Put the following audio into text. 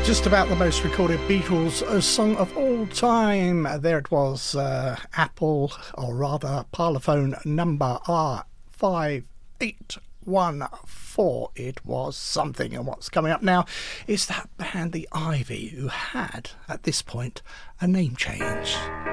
Just about the most recorded Beatles song of all time. There it was, Apple, or rather Parlophone number R5814. It was something. And what's coming up now is that band, The Ivy, who had, at this point, a name change.